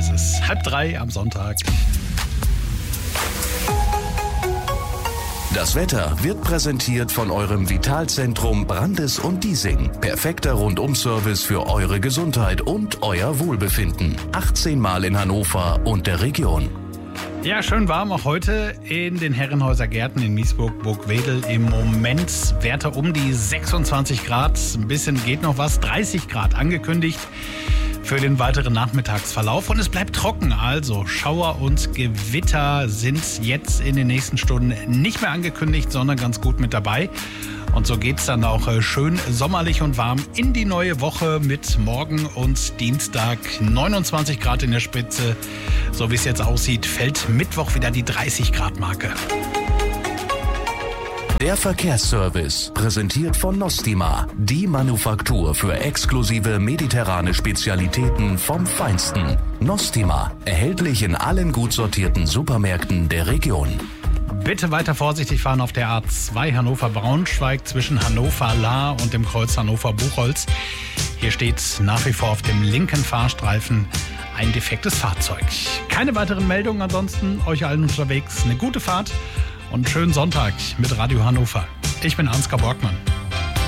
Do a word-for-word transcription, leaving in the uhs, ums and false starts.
ist es halb drei am Sonntag. Das Wetter wird präsentiert von eurem Vitalzentrum Brandes und Diesing. Perfekter Rundum-Service für eure Gesundheit und euer Wohlbefinden. achtzehn Mal in Hannover und der Region. Ja, schön warm auch heute in den Herrenhäuser Gärten in Miesburg, Burgwedel. Im Moment Werte um die sechsundzwanzig Grad. Ein bisschen geht noch was. dreißig Grad angekündigt für den weiteren Nachmittagsverlauf. Und es bleibt trocken. Also Schauer und Gewitter sind jetzt in den nächsten Stunden nicht mehr angekündigt, sondern ganz gut mit dabei. Und so geht's dann auch schön sommerlich und warm in die neue Woche mit morgen und Dienstag neunundzwanzig Grad in der Spitze. So wie es jetzt aussieht, fällt Mittwoch wieder die dreißig Grad Marke. Der Verkehrsservice, präsentiert von Nostima, die Manufaktur für exklusive mediterrane Spezialitäten vom Feinsten. Nostima, erhältlich in allen gut sortierten Supermärkten der Region. Bitte weiter vorsichtig fahren auf der A zwei Hannover-Braunschweig zwischen Hannover-Lahr und dem Kreuz Hannover-Buchholz. Hier steht nach wie vor auf dem linken Fahrstreifen ein defektes Fahrzeug. Keine weiteren Meldungen, ansonsten euch allen unterwegs eine gute Fahrt und einen schönen Sonntag mit Radio Hannover. Ich bin Ansgar Borgmann.